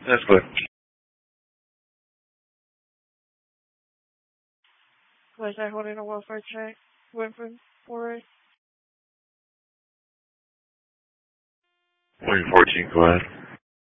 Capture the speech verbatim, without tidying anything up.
That's good. Was I holding a welfare check? Went from for it. Point fourteen, go ahead.